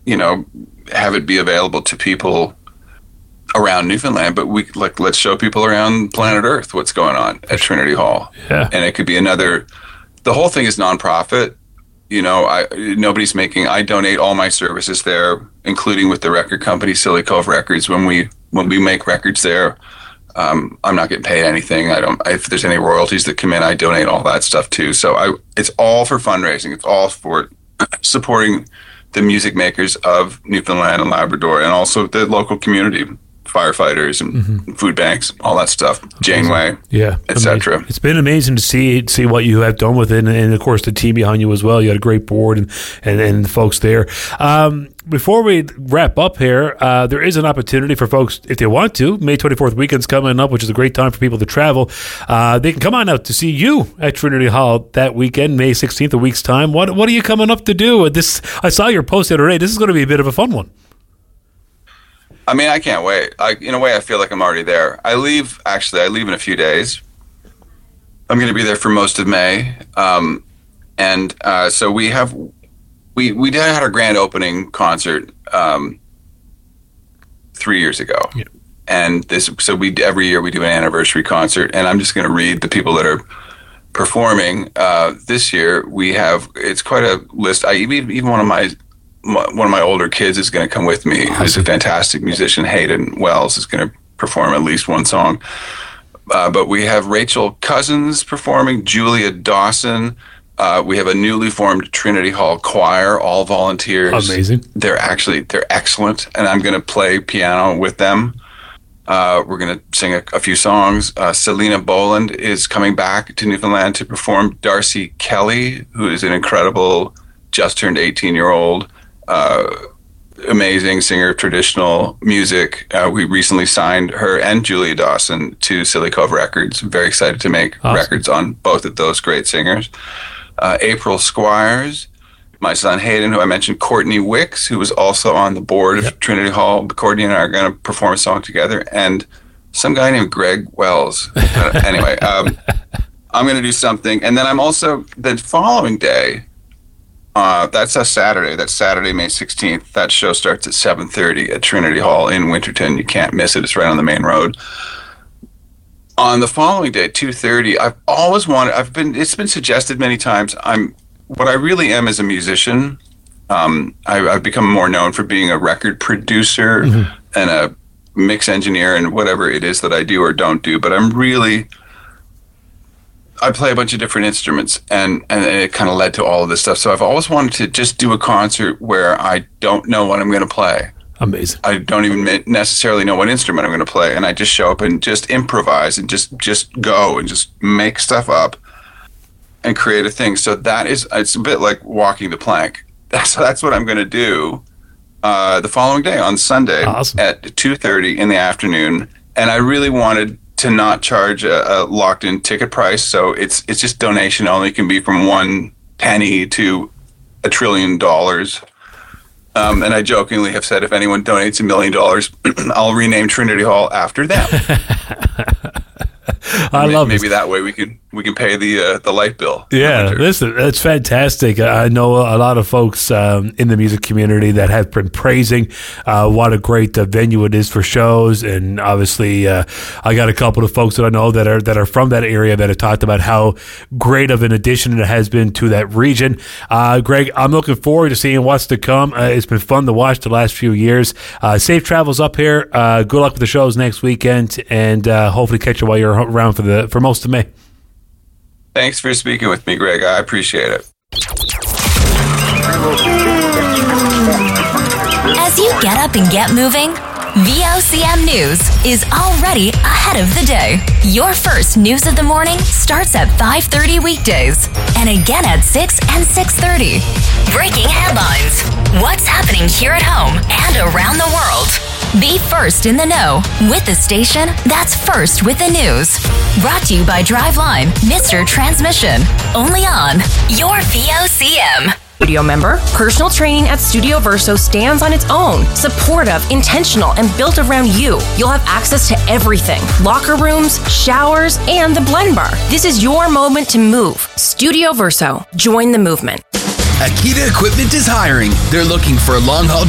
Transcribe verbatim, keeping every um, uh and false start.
you know, have it be available to people around Newfoundland, but we like let's show people around planet Earth what's going on at Trinity Hall. Yeah. And it could be another. The whole thing is nonprofit. You know, I nobody's making. I donate all my services there, including with the record company Silly Cove Records. When we when we make records there, um, I'm not getting paid anything. I don't. If there's any royalties that come in, I donate all that stuff too. So I, it's all for fundraising. It's all for supporting the music makers of Newfoundland and Labrador, and also the local community. Firefighters and mm-hmm. food banks, all that stuff, Janeway, yeah, et cetera. It's been amazing to see see what you have done with it, and, and of course the team behind you as well. You had a great board and and, and the folks there. Um, before we wrap up here, uh, there is an opportunity for folks, if they want to. May twenty-fourth weekend's coming up, which is a great time for people to travel. Uh, they can come on out to see you at Trinity Hall that weekend, May sixteenth, a week's time. What what are you coming up to do? This I saw your post the other day. This is going to be a bit of a fun one. I mean, I can't wait. I, in a way, I feel like I'm already there. I leave, actually, I leave in a few days. I'm going to be there for most of May. Um, and uh, so we have, we, we did had our grand opening concert um, three years ago. Yeah. And this, so we, every year we do an anniversary concert, and I'm just going to read the people that are performing. Uh, this year we have, it's quite a list. I even, even one of my, one of my older kids is going to come with me, who's a fantastic musician. Hayden Wells is going to perform at least one song. Uh, but we have Rachel Cousins performing, Julia Dawson. Uh, we have a newly formed Trinity Hall choir, all volunteers. Amazing. They're actually, they're excellent. And I'm going to play piano with them. Uh, we're going to sing a, a few songs. Uh, Selena Boland is coming back to Newfoundland to perform. Darcy Kelly, who is an incredible, just turned eighteen year old, Uh, amazing singer of traditional music. Uh, we recently signed her and Julia Dawson to Silly Cove Records. I'm very excited to make awesome. records on both of those great singers. Uh, April Squires, my son Hayden, who I mentioned, Courtney Wicks, who was also on the board of yep. Trinity Hall. Courtney and I are going to perform a song together, and some guy named Greg Wells. uh, anyway, um, I'm going to do something. And then I'm also, the following day, Uh, that's a Saturday. That's Saturday, May sixteenth. That show starts at seven thirty at Trinity Hall in Winterton. You can't miss it. It's right on the main road. On the following day, two thirty, I've always wanted, I've been, it's been suggested many times. I'm, what I really am is a musician. Um, I, I've become more known for being a record producer mm-hmm. and a mix engineer and whatever it is that I do or don't do. But I'm really, I play a bunch of different instruments, and, and it kind of led to all of this stuff. So I've always wanted to just do a concert where I don't know what I'm going to play. Amazing. I don't even necessarily know what instrument I'm going to play, and I just show up and just improvise and just, just go and just make stuff up and create a thing. So that is, it's a bit like walking the plank. That's, that's what I'm going to do uh, the following day on Sunday awesome. at two thirty in the afternoon. And I really wanted to not charge a, a locked-in ticket price, so it's it's just donation only. It can be from one penny to a trillion dollars. Um, and I jokingly have said, if anyone donates a million dollars, I'll rename Trinity Hall after them. I maybe, love maybe this. that way we can we can pay the uh, the light bill. Yeah, listen, that's fantastic. I know a lot of folks um, in the music community that have been praising uh, what a great uh, venue it is for shows, and obviously, uh, I got a couple of folks that I know that are that are from that area that have talked about how great of an addition it has been to that region. Uh, Greg, I'm looking forward to seeing what's to come. Uh, it's been fun to watch the last few years. Uh, safe travels up here. Uh, good luck with the shows next weekend, and uh, hopefully catch you while you're around for the for most of May. Thanks for speaking with me, Greg. I appreciate it. As you get up and get moving, V O C M News is already ahead of the day. Your first news of the morning starts at five thirty weekdays and again at six and six thirty. Breaking headlines. What's happening here at home and around the world. Be first in the know with the station that's first with the news. Brought to you by Driveline, Mister Transmission. Only on your V O C M. Studio member, personal training at Studio Verso stands on its own. Supportive, intentional, and built around you. You'll have access to everything. Locker rooms, showers, and the blend bar. This is your moment to move. Studio Verso. Join the movement. Akita Equipment is hiring. They're looking for long-haul